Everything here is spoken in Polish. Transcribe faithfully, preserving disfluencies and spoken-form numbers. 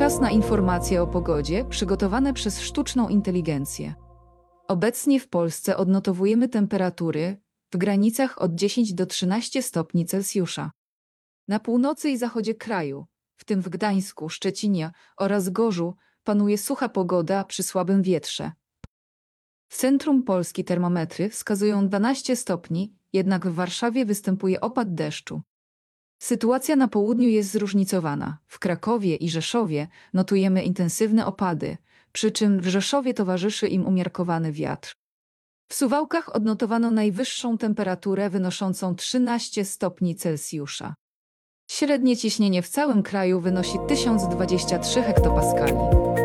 Czas na informacje o pogodzie przygotowane przez sztuczną inteligencję. Obecnie w Polsce odnotowujemy temperatury w granicach od dziesięć do trzynastu stopni Celsjusza. Na północy i zachodzie kraju, w tym w Gdańsku, Szczecinie oraz Gorzu, panuje sucha pogoda przy słabym wietrze. W centrum Polski termometry wskazują dwanaście stopni, jednak w Warszawie występuje opad deszczu. Sytuacja na południu jest zróżnicowana. W Krakowie i Rzeszowie notujemy intensywne opady, przy czym w Rzeszowie towarzyszy im umiarkowany wiatr. W Suwałkach odnotowano najwyższą temperaturę wynoszącą trzynaście stopni Celsjusza. Średnie ciśnienie w całym kraju wynosi tysiąc dwadzieścia trzy hektopaskali.